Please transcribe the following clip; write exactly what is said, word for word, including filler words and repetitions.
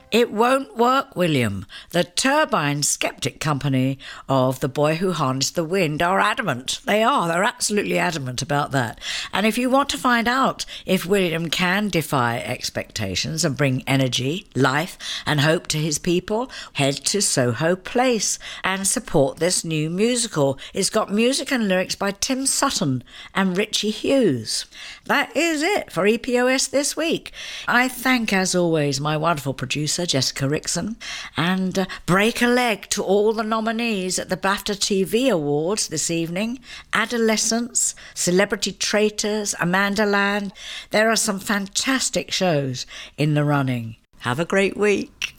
It won't work, William. The Turbine Skeptic Company of The Boy Who Harnessed the Wind are adamant. They are. They're absolutely adamant about that. And if you want to find out if William can defy expectations and bring energy, life and hope to his people, head to Soho Place and support this new musical. It's got music and lyrics by Tim Sutton and Richie Hughes. That is it for E P O S this week. I thank, as always, my wonderful producer, Jessica Rickson, and uh, break a leg to all the nominees at the BAFTA T V Awards this evening. Adolescence, Celebrity Traitors, Amanda Land. There are some fantastic shows in the running. Have a great week.